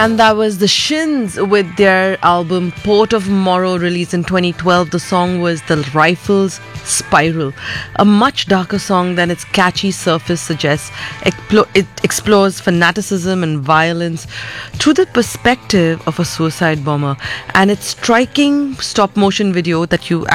And that was the Shins with their album Port of Morrow, released in 2012. The song was The Rifles' Spiral, a much darker song than its catchy surface suggests. It explores fanaticism and violence through the perspective of a suicide bomber, and its striking stop motion video that you